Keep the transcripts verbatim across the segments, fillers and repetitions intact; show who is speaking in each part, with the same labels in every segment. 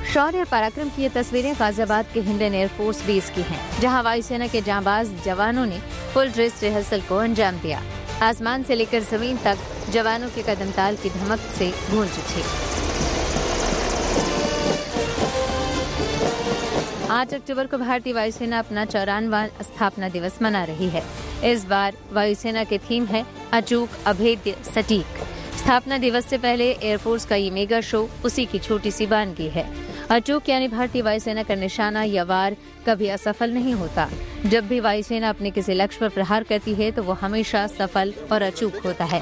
Speaker 1: शौर्य और पराक्रम की ये तस्वीरें गाजियाबाद के हिंडन एयरफोर्स बेस की हैं, जहां वायुसेना के जांबाज जवानों ने फुल ड्रेस रिहर्सल को अंजाम दिया। आसमान से लेकर जमीन तक जवानों के कदम ताल की धमक से गूंज उठी। आठ अक्टूबर को भारतीय वायुसेना अपना चौरानवां स्थापना दिवस मना रही है। इस बार वायुसेना के थीम है अचूक, अभेद्य, सटीक। स्थापना दिवस से पहले एयरफोर्स का ये मेगा शो उसी की छोटी सी वानगी है। अचूक यानी भारतीय वायुसेना का निशाना या वार कभी असफल नहीं होता। जब भी वायुसेना अपने किसी लक्ष्य पर प्रहार करती है तो वो हमेशा सफल और अचूक होता है।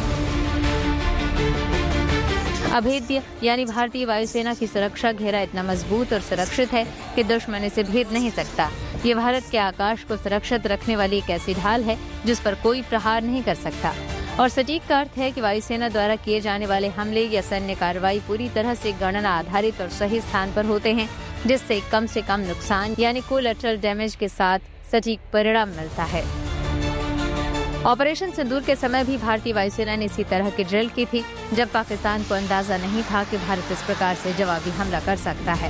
Speaker 1: अभेद्य यानी भारतीय वायुसेना की सुरक्षा घेरा इतना मजबूत और सुरक्षित है कि दुश्मन इसे भेद नहीं सकता। ये भारत के आकाश को सुरक्षित रखने वाली एक ऐसी ढाल है जिस पर कोई प्रहार नहीं कर सकता। और सटीक का अर्थ है कि वायुसेना द्वारा किए जाने वाले हमले या सैन्य कार्रवाई पूरी तरह से गणना आधारित और सही स्थान पर होते हैं, जिससे कम से कम नुकसान यानी कोलैटरल डैमेज के साथ सटीक परिणाम मिलता है। ऑपरेशन सिंदूर के समय भी भारतीय वायुसेना ने इसी तरह की ड्रिल की थी, जब पाकिस्तान को अंदाजा नहीं था कि भारत इस प्रकार से जवाबी हमला कर सकता है।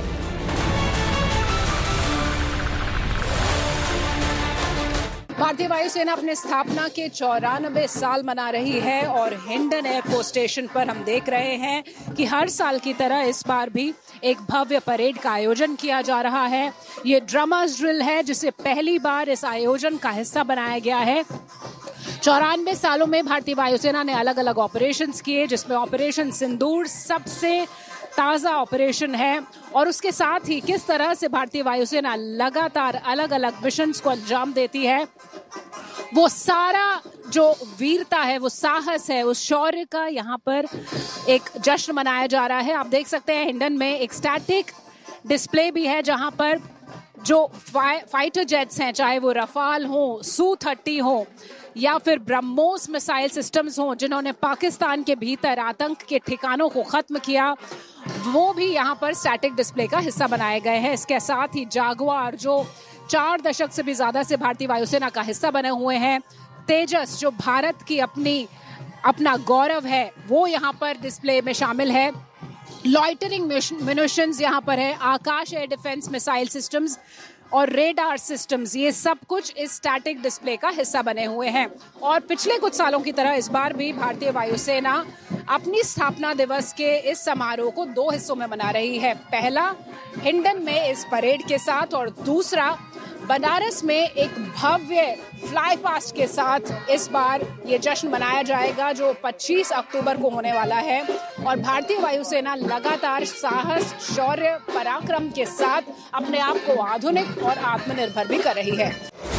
Speaker 2: भारतीय वायुसेना अपने स्थापना के चौरानवे साल मना रही है और हिंडन एयरफोर्स स्टेशन पर हम देख रहे हैं कि हर साल की तरह इस बार भी एक भव्य परेड का आयोजन किया जा रहा है। ये ड्रमर्स ड्रिल है जिसे पहली बार इस आयोजन का हिस्सा बनाया गया है। चौरानवे सालों में भारतीय वायुसेना ने अलग अलग ऑपरेशंस किए, जिसमें ऑपरेशन सिंदूर सबसे ताज़ा ऑपरेशन है। और उसके साथ ही किस तरह से भारतीय वायुसेना लगातार अलग अलग मिशंस को अंजाम देती है, वो सारा जो वीरता है, वो साहस है, उस शौर्य का यहाँ पर एक जश्न मनाया जा रहा है। आप देख सकते हैं हिंडन में एक स्टैटिक डिस्प्ले भी है, जहाँ पर जो फाइ, फाइटर जेट्स हैं, चाहे वो रफाल हो, सू थर्टी हो या फिर ब्रह्मोस मिसाइल सिस्टम्स हों, जिन्होंने पाकिस्तान के भीतर आतंक के ठिकानों को खत्म किया, वो भी यहाँ पर स्टैटिक डिस्प्ले का हिस्सा बनाए गए हैं। इसके साथ ही जागवार, जो चार दशक से भी ज्यादा से भारतीय वायुसेना का हिस्सा बने हुए हैं, तेजस जो भारत की अपनी अपना गौरव है, वो यहाँ पर डिस्प्ले में शामिल है। लॉइटरिंग म्यूनिशंस यहाँ पर है, आकाश एयर डिफेंस मिसाइल सिस्टम्स और रेडार सिस्टम्स, ये सब कुछ इस स्टैटिक डिस्प्ले का हिस्सा बने हुए हैं। और पिछले कुछ सालों की तरह इस बार भी भारतीय वायुसेना अपनी स्थापना दिवस के इस समारोह को दो हिस्सों में मना रही है। पहला हिंडन में इस परेड के साथ और दूसरा बनारस में एक भव्य फ्लाई पास्ट के साथ इस बार ये जश्न मनाया जाएगा, जो पच्चीस अक्टूबर को होने वाला है। और भारतीय वायुसेना लगातार साहस, शौर्य, पराक्रम के साथ अपने आप को आधुनिक और आत्मनिर्भर भी कर रही है।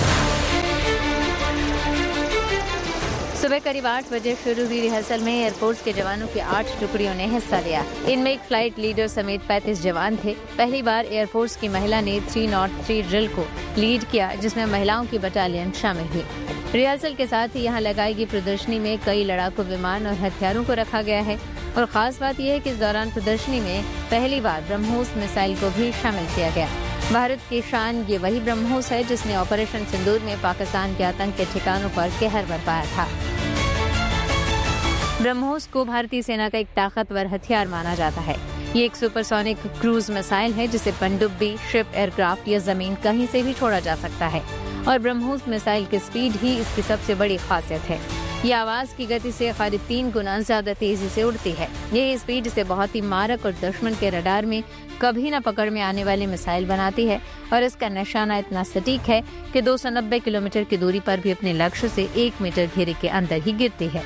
Speaker 1: सुबह करीब आठ बजे शुरू हुई रिहर्सल में एयरफोर्स के जवानों की आठ टुकड़ियों ने हिस्सा लिया। इनमें एक फ्लाइट लीडर समेत पैंतीस जवान थे। पहली बार एयरफोर्स की महिला ने थ्री नॉट थ्री ड्रिल को लीड किया, जिसमें महिलाओं की बटालियन शामिल हुई। रिहर्सल के साथ ही यहाँ लगाई गई प्रदर्शनी में कई लड़ाकू विमान और हथियारों को रखा गया है। और खास बात यह है कि इस दौरान प्रदर्शनी में पहली बार ब्रह्मोस मिसाइल को भी शामिल किया गया। भारत की शान ये वही ब्रह्मोस है जिसने ऑपरेशन सिंदूर में पाकिस्तान के आतंक के ठिकानों पर कहर बरपाया था। ब्रह्मोस को भारतीय सेना का एक ताकतवर हथियार माना जाता है। ये एक सुपरसोनिक क्रूज मिसाइल है जिसे पनडुब्बी, शिप, एयरक्राफ्ट या जमीन कहीं से भी छोड़ा जा सकता है। और ब्रह्मोस मिसाइल की स्पीड ही इसकी सबसे बड़ी खासियत है। ये आवाज की गति से करीब तीन गुना ज्यादा तेजी से उड़ती है। ये स्पीड इसे बहुत ही मारक और दुश्मन के रडार में कभी न पकड़ में आने वाली मिसाइल बनाती है। और इसका निशाना इतना सटीक है कि दो सौ नब्बे किलोमीटर की दूरी पर भी अपने लक्ष्य से एक मीटर घेरे के अंदर ही गिरती है।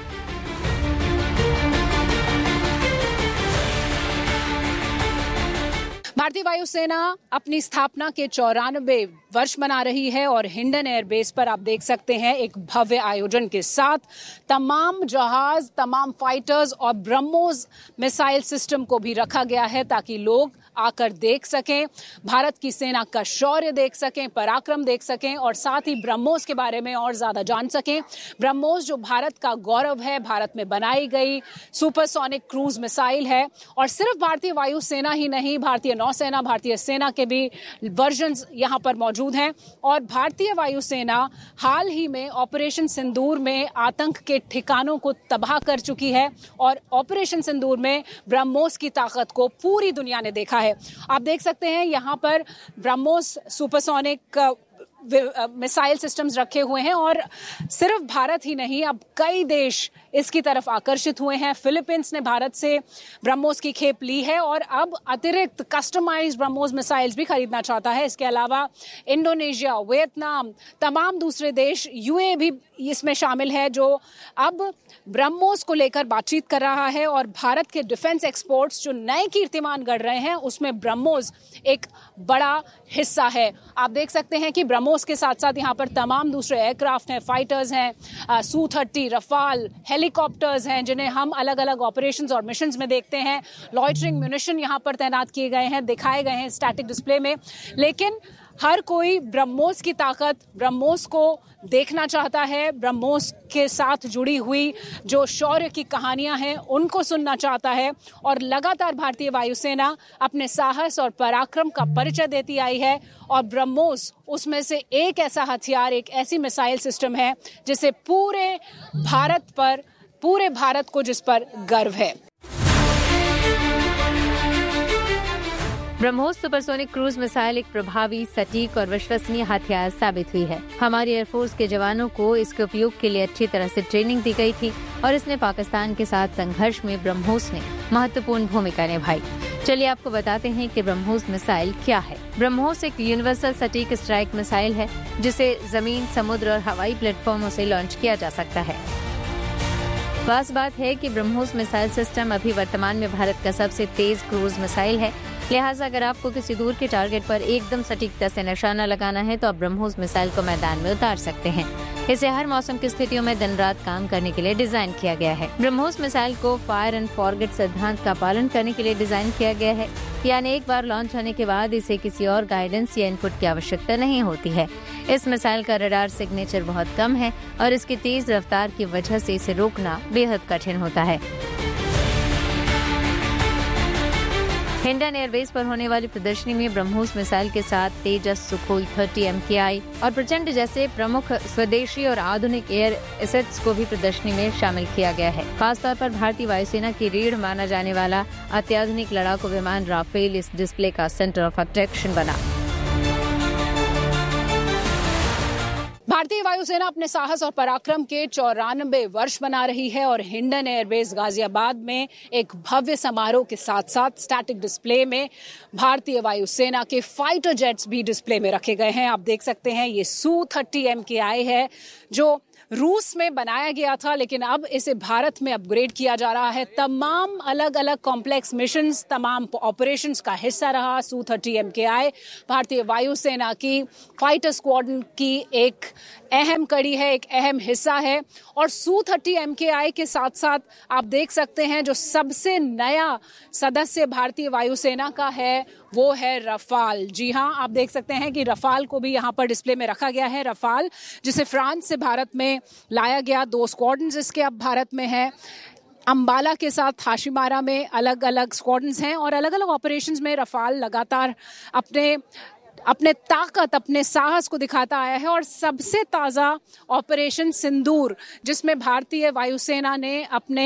Speaker 2: भारतीय वायुसेना अपनी स्थापना के चौरानवे वर्ष मना रही है और हिंडन एयरबेस पर आप देख सकते हैं एक भव्य आयोजन के साथ तमाम जहाज, तमाम फाइटर्स और ब्रह्मोस मिसाइल सिस्टम को भी रखा गया है, ताकि लोग आकर देख सकें, भारत की सेना का शौर्य देख सकें, पराक्रम देख सकें और साथ ही ब्रह्मोस के बारे में और ज्यादा जान सकें। ब्रह्मोस जो भारत का गौरव है, भारत में बनाई गई सुपरसोनिक क्रूज मिसाइल है। और सिर्फ भारतीय वायुसेना ही नहीं, भारतीय नौसेना, भारतीय सेना के भी वर्जन्स यहाँ पर मौजूद हैं। और भारतीय वायुसेना हाल ही में ऑपरेशन सिंदूर में आतंक के ठिकानों को तबाह कर चुकी है और ऑपरेशन सिंदूर में ब्रह्मोस की ताकत को पूरी दुनिया ने देखा है। आप देख सकते हैं यहाँ पर ब्रह्मोस सुपरसोनिक मिसाइल सिस्टम्स रखे हुए हैं और सिर्फ भारत ही नहीं, अब कई देश इसकी तरफ आकर्षित हुए हैं। फिलीपींस ने भारत से ब्रह्मोस की खेप ली है और अब अतिरिक्त कस्टमाइज्ड ब्रह्मोस मिसाइल्स भी खरीदना चाहता है। इसके अलावा इंडोनेशिया, वियतनाम, तमाम दूसरे देश, यूएई भी इसमें शामिल है, जो अब ब्रह्मोस को लेकर बातचीत कर रहा है। और भारत के डिफेंस एक्सपोर्ट्स जो नए कीर्तिमान गढ़ रहे हैं, उसमें ब्रह्मोस एक बड़ा हिस्सा है। आप देख सकते हैं कि ब्रह्मोस के साथ साथ यहाँ पर तमाम दूसरे एयरक्राफ्ट हैं, फाइटर्स हैं, सू थर्टी, रफाल, हेलीकॉप्टर्स हैं, जिन्हें हम अलग अलग ऑपरेशंस और मिशंस में देखते हैं। लॉइटरिंग म्यूनिशन यहाँ पर तैनात किए गए हैं, दिखाए गए हैं स्टैटिक डिस्प्ले में। लेकिन हर कोई ब्रह्मोस की ताकत, ब्रह्मोस को देखना चाहता है, ब्रह्मोस के साथ जुड़ी हुई जो शौर्य की कहानियां हैं उनको सुनना चाहता है। और लगातार भारतीय वायुसेना अपने साहस और पराक्रम का परिचय देती आई है और ब्रह्मोस उसमें से एक ऐसा हथियार, एक ऐसी मिसाइल सिस्टम है जिसे पूरे भारत पर, पूरे भारत को जिस पर गर्व है।
Speaker 1: ब्रह्मोस सुपरसोनिक क्रूज मिसाइल एक प्रभावी, सटीक और विश्वसनीय हथियार साबित हुई है। हमारी एयरफोर्स के जवानों को इसके उपयोग के लिए अच्छी तरह से ट्रेनिंग दी गई थी और इसने पाकिस्तान के साथ संघर्ष में ब्रह्मोस ने महत्वपूर्ण भूमिका निभाई। चलिए आपको बताते हैं कि ब्रह्मोस मिसाइल क्या है। ब्रह्मोस एक यूनिवर्सल सटीक स्ट्राइक मिसाइल है जिसे जमीन, समुद्र और हवाई प्लेटफॉर्मों से लॉन्च किया जा सकता है। खास बात है कि ब्रह्मोस मिसाइल सिस्टम अभी वर्तमान में भारत का सबसे तेज क्रूज मिसाइल है। लिहाजा अगर आपको किसी दूर के टारगेट पर एकदम सटीकता से निशाना लगाना है तो आप ब्रह्मोस मिसाइल को मैदान में उतार सकते हैं। इसे हर मौसम की स्थितियों में दिन रात काम करने के लिए डिजाइन किया गया है। ब्रह्मोस मिसाइल को फायर एंड फॉरगेट सिद्धांत का पालन करने के लिए डिजाइन किया गया है, यानी एक बार लॉन्च होने के बाद इसे किसी और गाइडेंस या इनपुट की आवश्यकता नहीं होती है। इस मिसाइल का रडार सिग्नेचर बहुत कम है और इसकी तेज रफ्तार की वजह से इसे रोकना बेहद कठिन होता है। हिंडन एयरबेस पर होने वाली प्रदर्शनी में ब्रह्मोस मिसाइल के साथ तेजस, सुखोई थर्टी एम के आई और प्रचंड जैसे प्रमुख स्वदेशी और आधुनिक एयर एसेट्स को भी प्रदर्शनी में शामिल किया गया है। खासतौर पर भारतीय वायुसेना की रीढ़ माना जाने वाला अत्याधुनिक लड़ाकू विमान राफेल इस डिस्प्ले का सेंटर ऑफ अट्रैक्शन बना।
Speaker 2: भारतीय वायुसेना अपने साहस और पराक्रम के चौरानबे वर्ष मना रही है और हिंडन एयरबेस गाजियाबाद में एक भव्य समारोह के साथ साथ स्टैटिक डिस्प्ले में भारतीय वायुसेना के फाइटर जेट्स भी डिस्प्ले में रखे गए हैं। आप देख सकते हैं ये सू थर्टी एम के आई है जो रूस में बनाया गया था, लेकिन अब इसे भारत में अपग्रेड किया जा रहा है। तमाम अलग अलग कॉम्प्लेक्स मिशंस, तमाम ऑपरेशंस का हिस्सा रहा सू थर्टी एम के आई। भारतीय वायुसेना की फाइटर स्क्वाड्रन की एक अहम कड़ी है, एक अहम हिस्सा है। और सू थर्टी एम के आई के साथ साथ आप देख सकते हैं जो सबसे नया सदस्य भारतीय वायुसेना का है वो है रफाल। जी हाँ, आप देख सकते हैं कि रफाल को भी यहाँ पर डिस्प्ले में रखा गया है। रफाल जिसे फ्रांस से भारत में लाया गया, दो स्क्वाड्रन्स इसके अब भारत में है। अंबाला के साथ हाशिमारा में अलग अलग स्क्वाड्रन्स हैं और अलग अलग ऑपरेशंस में रफाल लगातार अपने अपने ताकत, अपने साहस को दिखाता आया है। और सबसे ताज़ा ऑपरेशन सिंदूर, जिसमें भारतीय वायुसेना ने अपने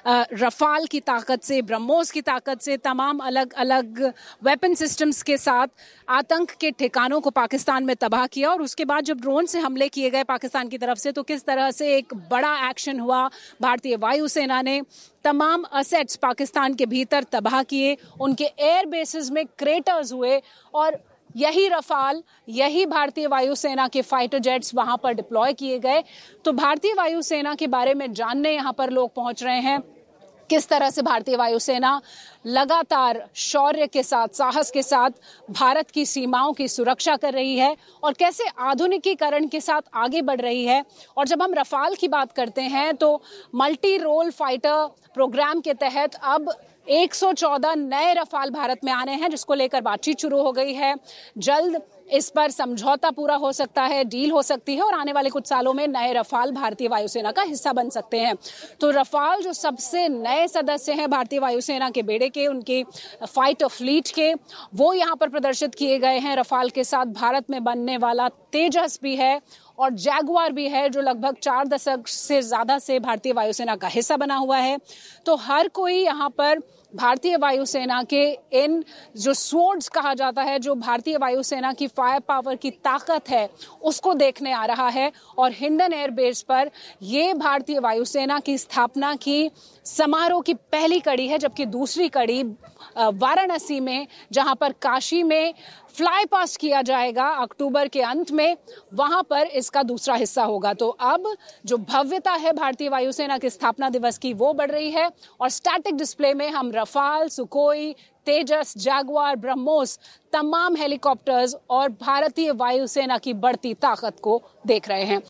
Speaker 2: रफाल की ताकत से, ब्रह्मोस की ताकत से, तमाम अलग अलग वेपन सिस्टम्स के साथ आतंक के ठिकानों को पाकिस्तान में तबाह किया। और उसके बाद जब ड्रोन से हमले किए गए पाकिस्तान की तरफ से, तो किस तरह से एक बड़ा एक्शन हुआ। भारतीय वायुसेना ने तमाम असेट्स पाकिस्तान के भीतर तबाह किए, उनके एयर बेसिस में क्रेटर्स हुए और यही रफाल, यही भारतीय वायुसेना के फाइटर जेट्स वहां पर डिप्लॉय किए गए। तो भारतीय वायुसेना के बारे में जानने यहाँ पर लोग पहुंच रहे हैं, किस तरह से भारतीय वायुसेना लगातार शौर्य के साथ, साहस के साथ भारत की सीमाओं की सुरक्षा कर रही है और कैसे आधुनिकीकरण के साथ आगे बढ़ रही है। और जब हम रफाल की बात करते हैं तो मल्टी रोल फाइटर प्रोग्राम के तहत अब एक सौ चौदह नए रफाल भारत में आने हैं, जिसको लेकर बातचीत शुरू हो गई है। जल्द इस पर समझौता पूरा हो सकता है, डील हो सकती है और आने वाले कुछ सालों में नए रफाल भारतीय वायुसेना का हिस्सा बन सकते हैं। तो रफाल जो सबसे नए सदस्य हैं भारतीय वायुसेना के बेड़े के, उनकी फाइटर फ्लीट के, वो यहाँ पर प्रदर्शित किए गए हैं। रफाल के साथ भारत में बनने वाला तेजस भी है और जैगुआर भी है, जो लगभग चार दशक से ज्यादा से भारतीय वायुसेना का हिस्सा बना हुआ है। तो हर कोई यहाँ पर भारतीय वायुसेना के इन जो स्वॉर्ड्स कहा जाता है, जो भारतीय वायुसेना की फायर पावर की ताकत है, उसको देखने आ रहा है। और हिंडन एयरबेस पर ये भारतीय वायुसेना की स्थापना की समारोह की पहली कड़ी है, जबकि दूसरी कड़ी वाराणसी में, जहां पर काशी में फ्लाई पास्ट किया जाएगा अक्टूबर के अंत में, वहां पर इसका दूसरा हिस्सा होगा। तो अब जो भव्यता है भारतीय वायुसेना के स्थापना दिवस की, वो बढ़ रही है और स्टैटिक डिस्प्ले में हम रफाल, सुकोई, तेजस, जैगुआर, ब्रह्मोस, तमाम हेलीकॉप्टर्स और भारतीय वायुसेना की बढ़ती ताकत को देख रहे हैं।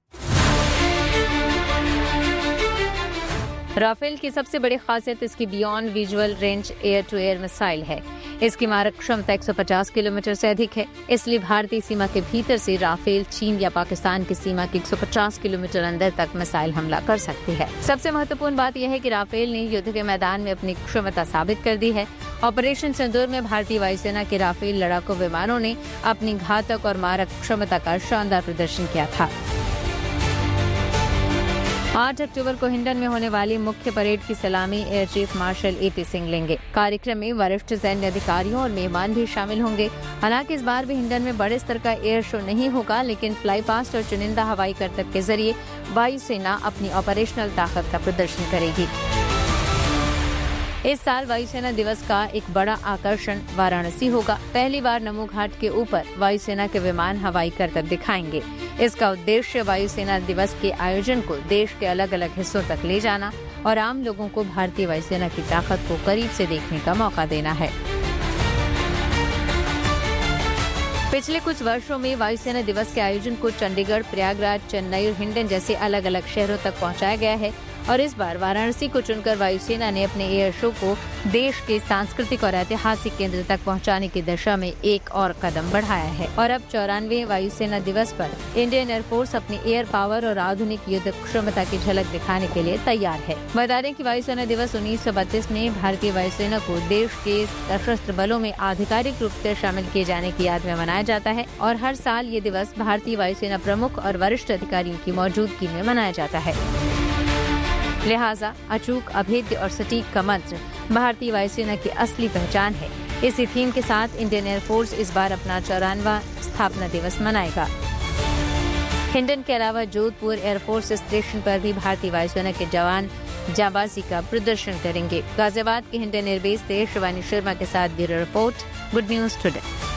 Speaker 1: राफेल की सबसे बड़ी खासियत इसकी beyond visual range air to air missile है। इसकी मारक क्षमता एक सौ पचास किलोमीटर से अधिक है, इसलिए भारतीय सीमा के भीतर से राफेल चीन या पाकिस्तान की सीमा के एक सौ पचास किलोमीटर अंदर तक मिसाइल हमला कर सकती है। सबसे महत्वपूर्ण बात यह है कि राफेल ने युद्ध के मैदान में अपनी क्षमता साबित कर दी है। ऑपरेशन सिंदूर में भारतीय वायुसेना के राफेल लड़ाकू विमानों ने अपनी घातक और मारक क्षमता का शानदार प्रदर्शन किया था। आठ अक्टूबर को हिंडन में होने वाली मुख्य परेड की सलामी air chief marshal A P Singh लेंगे। कार्यक्रम में वरिष्ठ सैन्य अधिकारियों और मेहमान भी शामिल होंगे। हालांकि इस बार भी हिंडन में बड़े स्तर का एयर शो नहीं होगा, लेकिन फ्लाई पास्ट और चुनिंदा हवाई करतब के जरिए वायुसेना अपनी ऑपरेशनल ताकत का प्रदर्शन करेगी। इस साल वायुसेना दिवस का एक बड़ा आकर्षण वाराणसी होगा। पहली बार नमो घाट के ऊपर वायुसेना के विमान हवाई करतब दिखाएंगे। इसका उद्देश्य वायुसेना दिवस के आयोजन को देश के अलग अलग हिस्सों तक ले जाना और आम लोगों को भारतीय वायुसेना की ताकत को करीब से देखने का मौका देना है। पिछले कुछ वर्षों में वायुसेना दिवस के आयोजन को चंडीगढ़, प्रयागराज, चेन्नई और हिंडन जैसे अलग अलग शहरों तक पहुंचाया गया है और इस बार वाराणसी को चुनकर वायुसेना ने अपने एयर शो को देश के सांस्कृतिक और ऐतिहासिक केंद्र तक पहुंचाने की दिशा में एक और कदम बढ़ाया है। और अब चौरानवे वायुसेना दिवस पर इंडियन एयरफोर्स अपनी एयर पावर और आधुनिक युद्ध क्षमता की झलक दिखाने के लिए तैयार है। बता दें कि वायुसेना दिवस उन्नीस सौ बत्तीस में भारतीय वायुसेना को देश के सशस्त्र बलों में आधिकारिक रूप से शामिल किए जाने की याद में मनाया जाता है और हर साल ये दिवस भारतीय वायुसेना प्रमुख और वरिष्ठ अधिकारियों की मौजूदगी में मनाया जाता है। लिहाजा अचूक, अभेद्य और सटीक का मंत्र भारतीय वायुसेना की असली पहचान है। इसी थीम के साथ इंडियन एयरफोर्स इस बार अपना चौरानवा स्थापना दिवस मनाएगा। हिंडन के अलावा जोधपुर एयरफोर्स स्टेशन पर भी भारतीय वायुसेना के जवान जाबाजी का प्रदर्शन करेंगे। गाजियाबाद के हिंडन एयरबेस से शिवानी शर्मा के साथ bureau report, good news today.